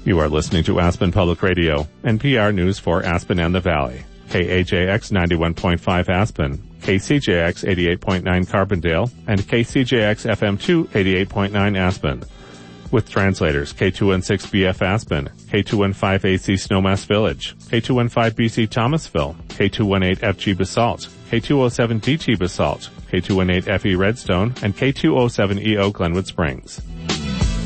You are listening to Aspen Public Radio, NPR News for Aspen and the Valley. KAJX 91.5 Aspen, KCJX 88.9 Carbondale, and KCJX FM2 88.9 Aspen. With translators K216BF Aspen, K215AC Snowmass Village, K215BC Thomasville, K218FG Basalt, K207DT Basalt, K218FE Redstone, and K207EO Glenwood Springs.